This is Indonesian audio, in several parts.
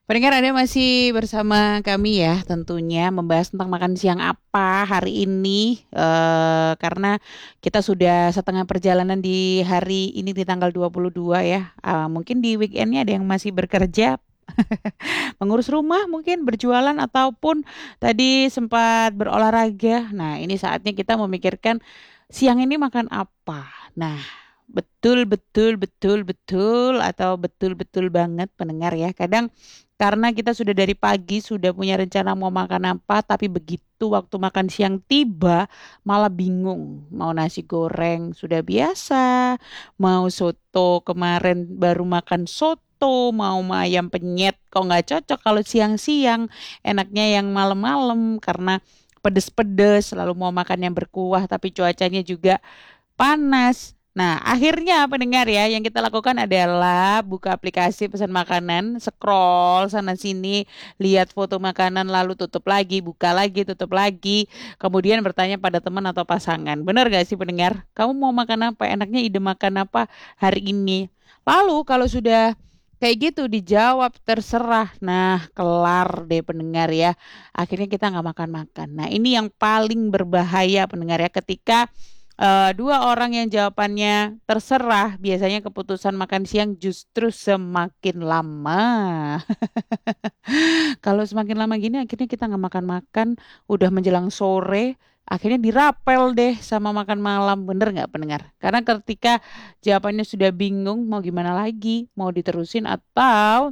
Pendengar Anda masih bersama kami ya, tentunya membahas tentang makan siang apa hari ini, karena kita sudah setengah perjalanan di hari ini di tanggal 22 ya. Mungkin di weekendnya ada yang masih bekerja, mengurus rumah mungkin, berjualan ataupun tadi sempat berolahraga. Nah, ini saatnya kita memikirkan siang ini makan apa. Nah, betul betul betul betul atau betul betul banget pendengar ya. Kadang karena kita sudah dari pagi sudah punya rencana mau makan apa, tapi begitu waktu makan siang tiba malah bingung. Mau nasi goreng sudah biasa, mau soto kemarin baru makan soto, mau ayam penyet kok nggak cocok kalau siang-siang, enaknya yang malam-malam karena pedes-pedes, selalu mau makan yang berkuah tapi cuacanya juga panas. Nah, akhirnya pendengar ya, yang kita lakukan adalah buka aplikasi pesan makanan, scroll sana sini, lihat foto makanan, lalu tutup lagi, buka lagi, tutup lagi, kemudian bertanya pada teman atau pasangan. Benar gak sih pendengar? Kamu mau makan apa? Enaknya ide makan apa hari ini? Lalu kalau sudah kayak gitu dijawab terserah. Nah, kelar deh pendengar ya. Akhirnya kita nggak makan-makan. Nah, ini yang paling berbahaya pendengar ya ketika dua orang yang jawabannya terserah, biasanya keputusan makan siang justru semakin lama. Kalau semakin lama gini, akhirnya kita nggak makan-makan, udah menjelang sore, akhirnya dirapel deh sama makan malam, bener nggak pendengar? Karena ketika jawabannya sudah bingung, mau gimana lagi, mau diterusin atau,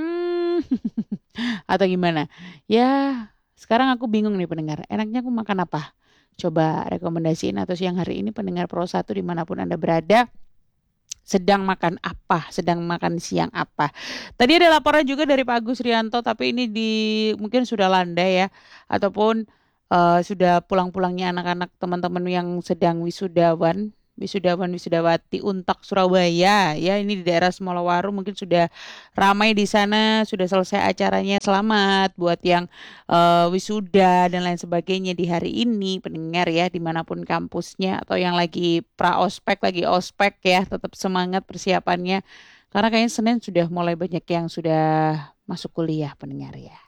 atau gimana? Ya, sekarang aku bingung nih pendengar, enaknya aku makan apa? Coba rekomendasiin atau siang hari ini pendengar Pro 1 dimanapun Anda berada sedang makan apa, sedang makan siang apa. Tadi ada laporan juga dari Pak Agus Rianto tapi ini di mungkin sudah landai ya ataupun sudah pulang-pulangnya anak-anak teman-teman yang sedang wisudawan. Wisudawan Wisudawati Untak Surabaya ya ini di daerah Semolawaru mungkin sudah ramai di sana sudah selesai acaranya selamat buat yang wisuda dan lain sebagainya di hari ini pendengar ya dimanapun kampusnya atau yang lagi pra-ospek lagi ospek ya tetap semangat persiapannya karena kayaknya Senin sudah mulai banyak yang sudah masuk kuliah pendengar ya.